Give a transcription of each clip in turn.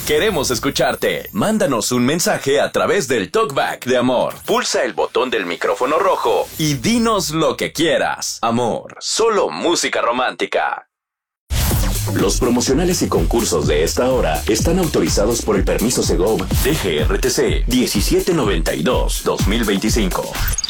Queremos escucharte. Mándanos un mensaje a través del Talkback de Amor. Pulsa el botón del micrófono rojo y dinos lo que quieras. Amor, solo música romántica. Los promocionales y concursos de esta hora están autorizados por el permiso Segov DGRTC 1792-2025.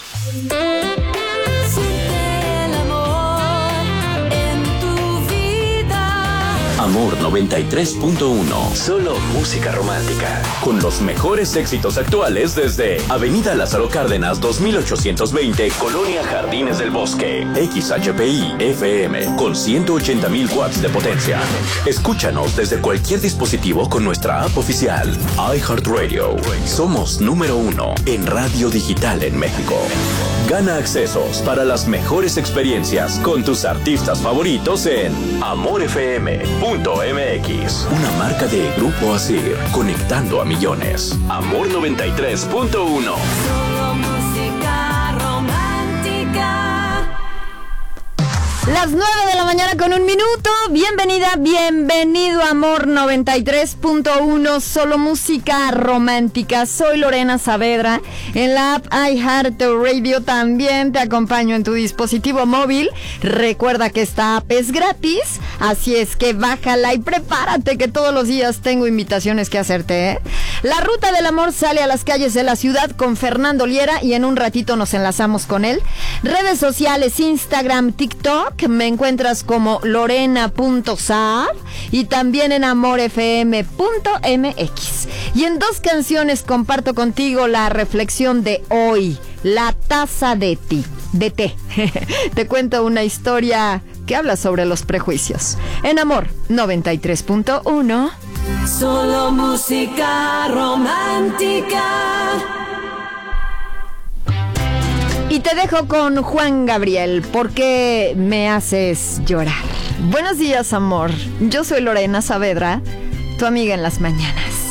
Amor 93.1. Solo música romántica. Con los mejores éxitos actuales desde Avenida Lázaro Cárdenas 2820, Colonia Jardines del Bosque. XHPI FM con 180,000 watts de potencia. Escúchanos desde cualquier dispositivo con nuestra app oficial. iHeartRadio. Somos número 1 en radio digital en México. Gana accesos para las mejores experiencias con tus artistas favoritos en amorfm.mx. Una marca de Grupo Asir, conectando a millones. Amor 93.1. Las 9 de la mañana con 1 minuto. Bienvenida, bienvenido a Amor 93.1. Solo música romántica. Soy Lorena Saavedra. En la app iHeartRadio también te acompaño en tu dispositivo móvil. Recuerda que esta app es gratis, así es que bájala y prepárate que todos los días tengo invitaciones que hacerte, ¿eh? La Ruta del Amor sale a las calles de la ciudad con Fernando Liera y en un ratito nos enlazamos con él. Redes sociales, Instagram, TikTok. Me encuentras como lorena.saab y también en amorfm.mx. Y en 2 canciones comparto contigo la reflexión de hoy, la taza de té. Te cuento una historia que habla sobre los prejuicios. En Amor 93.1. Solo música romántica. Y te dejo con Juan Gabriel, porque me haces llorar. Buenos días, amor. Yo soy Lorena Saavedra, tu amiga en las mañanas.